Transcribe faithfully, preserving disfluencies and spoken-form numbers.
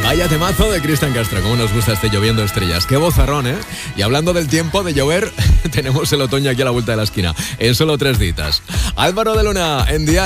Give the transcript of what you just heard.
Vaya temazo de Cristian Castro, cómo nos gusta este Lloviendo Estrellas. Qué vozarrón, ¿eh? Y hablando del tiempo de llover, tenemos el otoño aquí a la vuelta de la esquina, en solo tres ditas. Álvaro de Luna, en Dial.